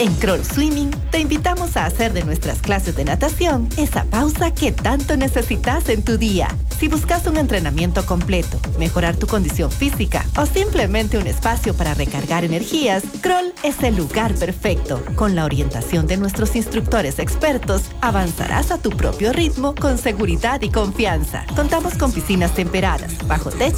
En Kroll Swimming te invitamos a hacer de nuestras clases de natación esa pausa que tanto necesitas en tu día. Si buscas un entrenamiento completo, mejorar tu condición física o simplemente un espacio para recargar energías, Kroll es el lugar perfecto. Con la orientación de nuestros instructores expertos, avanzarás a tu propio ritmo con seguridad y confianza. Contamos con piscinas temperadas, bajo techo